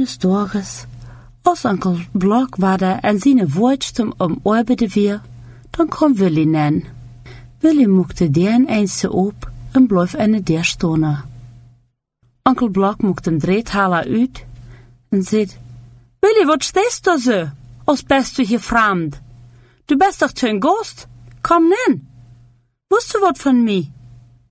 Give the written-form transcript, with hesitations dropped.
eines Tages, als Onkel Blokwaarder en zijn woordstum arbeiden weer, dan kwam Willy nen. Willy moekte den eens op en bleef in de deur staan. Onkel Blok moekte hem dreethalen uit en zei: Willy, wat stehst du zo, als bist du hier vreemd? Du bist doch kein Gast, komm nen. Wusst du wat van mij?